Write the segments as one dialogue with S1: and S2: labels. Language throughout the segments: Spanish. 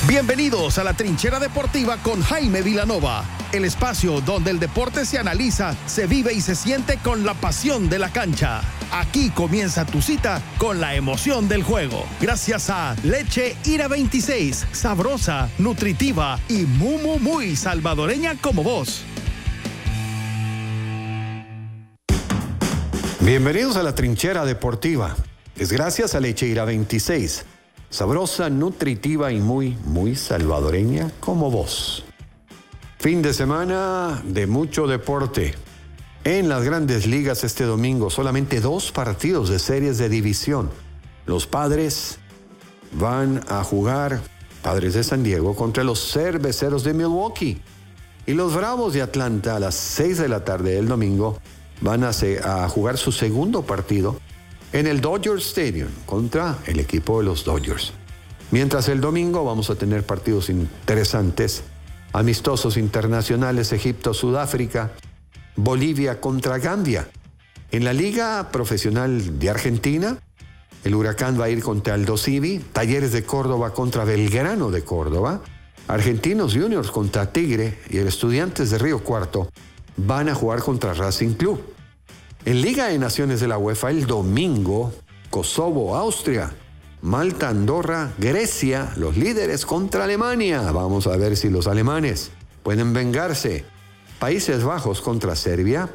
S1: Bienvenidos a La Trinchera Deportiva con Jaime Vilanova, el espacio donde el deporte se analiza, se vive y se siente con la pasión de la cancha. Aquí comienza tu cita con la emoción del juego. Gracias a Leche Ira 26, sabrosa, nutritiva y muy salvadoreña como vos.
S2: Bienvenidos a La Trinchera Deportiva. Es gracias a Leche Ira 26. Sabrosa, nutritiva y muy salvadoreña como vos. Fin de semana de mucho deporte. En las grandes ligas este domingo, solamente 2 partidos de series de división. Los Padres van a jugar, Padres de San Diego, contra los Cerveceros de Milwaukee. Y los Bravos de Atlanta a las 6 de la tarde del domingo van a jugar su segundo partido en el Dodger Stadium contra el equipo de los Dodgers. Mientras el domingo vamos a tener partidos interesantes, amistosos internacionales, Egipto, Sudáfrica, Bolivia contra Gambia. En la Liga Profesional de Argentina, el Huracán va a ir contra Aldo Civi, Talleres de Córdoba contra Belgrano de Córdoba, Argentinos Juniors contra Tigre y el Estudiantes de Río Cuarto van a jugar contra Racing Club. En Liga de Naciones de la UEFA, el domingo, Kosovo, Austria, Malta, Andorra, Grecia, los líderes contra Alemania. Vamos a ver si los alemanes pueden vengarse. Países Bajos contra Serbia,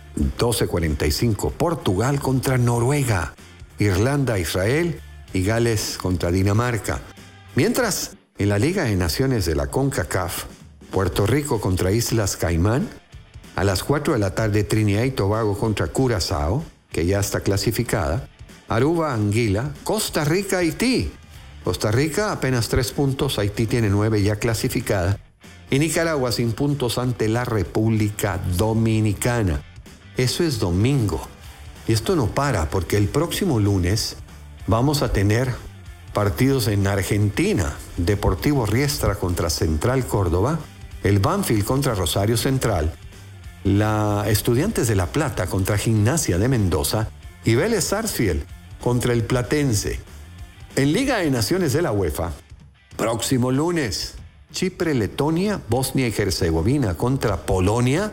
S2: 12:45. Portugal contra Noruega, Irlanda, Israel y Gales contra Dinamarca. Mientras, en la Liga de Naciones de la CONCACAF, Puerto Rico contra Islas Caimán, a las 4 de la tarde, Trinidad y Tobago contra Curazao, que ya está clasificada. Aruba, Anguila, Costa Rica, Haití. Costa Rica apenas 3 puntos, Haití tiene 9 ya clasificada. Y Nicaragua sin puntos ante la República Dominicana. Eso es domingo. Y esto no para, porque el próximo lunes vamos a tener partidos en Argentina. Deportivo Riestra contra Central Córdoba, el Banfield contra Rosario Central, la Estudiantes de La Plata contra Gimnasia de Mendoza y Vélez Sarsfield contra el Platense. En Liga de Naciones de la UEFA, próximo lunes, Chipre, Letonia, Bosnia y Herzegovina contra Polonia,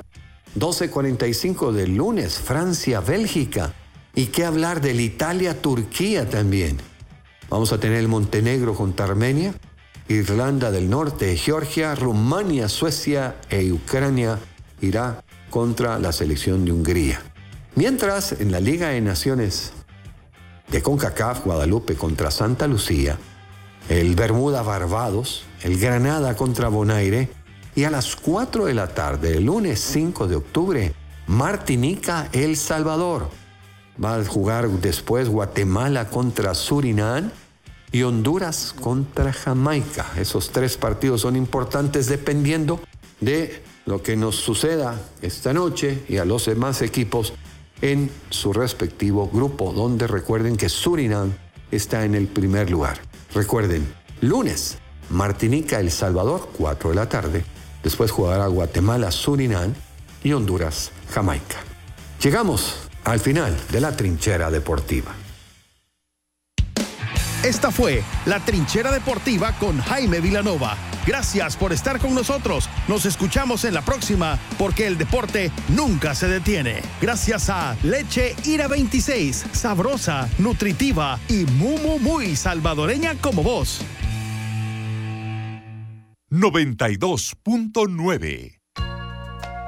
S2: 12:45 del lunes, Francia, Bélgica. Y qué hablar del Italia-Turquía también. Vamos a tener el Montenegro contra Armenia, Irlanda del Norte, Georgia, Rumania, Suecia e Ucrania irá contra la selección de Hungría. Mientras, en la Liga de Naciones de CONCACAF, Guadalupe contra Santa Lucía, el Bermuda Barbados, el Granada contra Bonaire, y a las 4 de la tarde, el lunes 5 de octubre, Martinica, El Salvador. Va a jugar después Guatemala contra Surinam y Honduras contra Jamaica. Esos 3 partidos son importantes dependiendo de lo que nos suceda esta noche y a los demás equipos en su respectivo grupo, donde recuerden que Surinam está en el primer lugar. Recuerden, lunes, Martinica, El Salvador, 4 de la tarde. Después jugará Guatemala, Surinam y Honduras, Jamaica. Llegamos al final de La Trinchera Deportiva.
S1: Esta fue La Trinchera Deportiva con Jaime Vilanova. Gracias por estar con nosotros. Nos escuchamos en la próxima, porque el deporte nunca se detiene. Gracias a Leche Ira 26, sabrosa, nutritiva y muy salvadoreña como vos.
S3: 92.9